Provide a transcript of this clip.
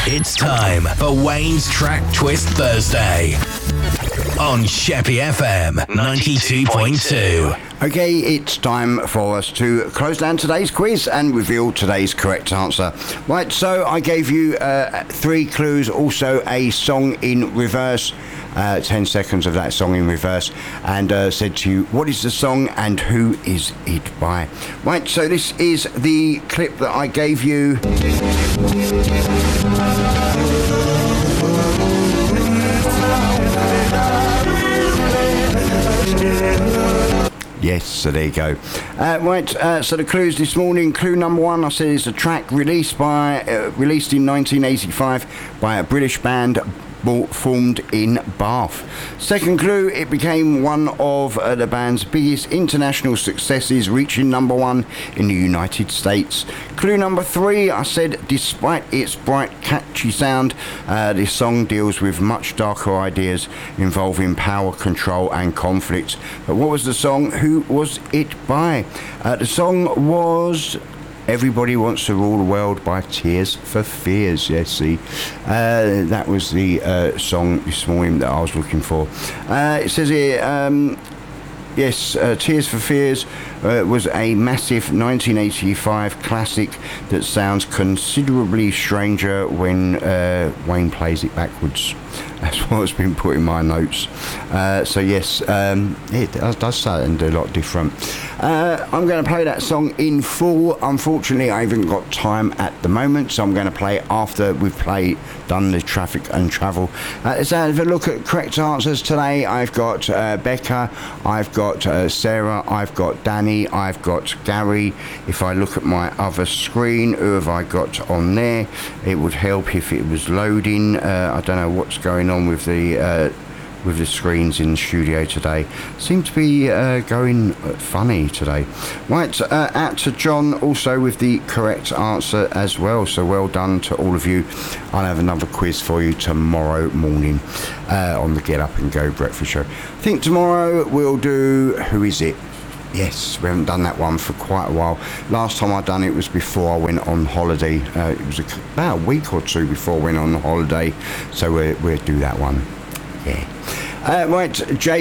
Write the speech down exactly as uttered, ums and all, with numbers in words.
It's time for Wayne's Track Twist Thursday on Sheppy F M ninety-two point two. Okay, it's time for us to close down today's quiz and reveal today's correct answer. Right, so I gave you uh, three clues, also a song in reverse, uh, ten seconds of that song in reverse, and uh, said to you, what is the song and who is it by? Right, so this is the clip that I gave you. Yes, so there you go. Uh, right, uh, so the clues this morning. Clue number one, I said, is a track released by uh, released in nineteen eighty-five by a British band formed in Bath. Second clue, it became one of uh, the band's biggest international successes, reaching number one in the United States. Clue number three, I said, despite its bright, catchy sound, uh, this song deals with much darker ideas involving power, control and conflict. But what was the song? Who was it by? Uh, the song was Everybody Wants to Rule the World by Tears for Fears. Yes, see, uh, that was the uh, song this morning that I was looking for. Uh, it says here, um, yes, uh, Tears for Fears uh, was a massive nineteen eighty-five classic that sounds considerably stranger when uh, Wayne plays it backwards. That's what's been put in my notes. Uh, so yes, um, it does, does sound a lot different. Uh, I'm going to play that song in full. Unfortunately, I haven't got time at the moment, so I'm going to play it after we've played, done the traffic and travel. Uh, let's have a look at correct answers today. I've got uh, Becca, I've got uh, Sarah, I've got Danny, I've got Gary. If I look at my other screen, who have I got on there? It would help if it was loading. Uh, I don't know what's going on with the uh, with the screens in the studio today. Seem to be uh, going funny today. Right, uh, out to John also with the correct answer as well, so well done to all of you. I'll have another quiz for you tomorrow morning uh, on the Get Up and Go breakfast show. I think tomorrow we'll do Who Is It? Yes, we haven't done that one for quite a while. Last time I done it was before I went on holiday. Uh, it was a, about a week or two before I went on holiday, so we'll, we'll do that one. Yeah. Uh, right, Jay.